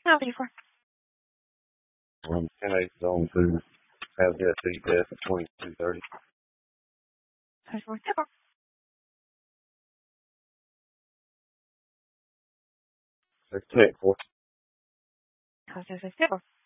How do you for? 10-8 zone 2. Have that seat test at 22:30. How's your That's Tech 4. How's your